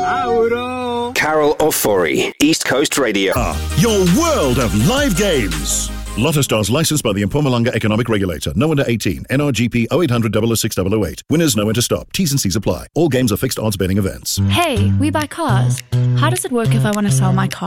Carol Ofori, East Coast Radio. Your world of live games. Lotto Stars licensed by the Mpumalanga Economic Regulator. No under 18. NRGP 0800 006 008. Winners know when to stop. T's and C's apply. All games are fixed odds betting events. Hey, we buy cars. How does it work if I want to sell my car?